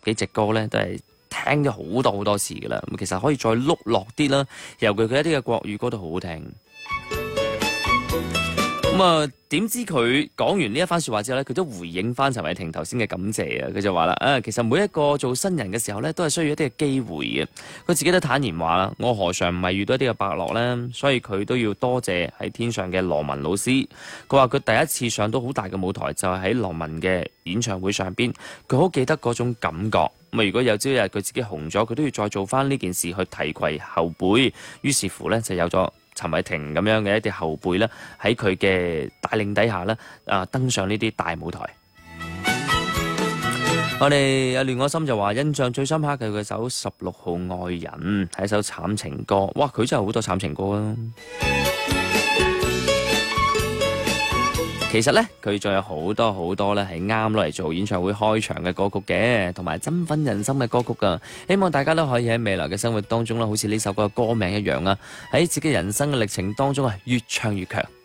幾隻歌咧，都係聽咗好多次噶啦。咁其實可以再碌落啲啦，尤其佢一啲嘅國語歌都好好聽。咁啊，點知佢講完呢一番說話之後咧，佢都回應翻陳偉霆頭先嘅感謝啊！佢就話啦，其實每一個做新人嘅時候咧，都係需要一啲嘅機會嘅。佢自己都坦言話啦，我何嘗唔係遇到一啲嘅伯樂咧？所以佢都要多謝喺天上嘅羅文老師。佢話佢第一次上到好大嘅舞台，就係喺羅文嘅演唱會上邊，佢好記得嗰種感覺。咁啊，如果有朝一日佢自己紅咗，佢都要再做翻呢件事去提攜後輩。於是乎咧，就有咗陳偉霆咁樣嘅一啲後輩咧，喺佢嘅帶領底下咧，登上呢啲大舞台。我哋阿亂我心就話印象最深刻嘅佢首《16號愛人》係一首慘情歌，哇！佢真係好多慘情歌啊！其實咧，佢仲有好多咧係啱攞嚟做演唱會開場嘅歌曲嘅，同埋振奮人心嘅歌曲噶。希望大家都可以喺未來嘅生活當中啦，好似呢首歌嘅歌名一樣啊，喺自己人生嘅歷程當中啊，越唱越強。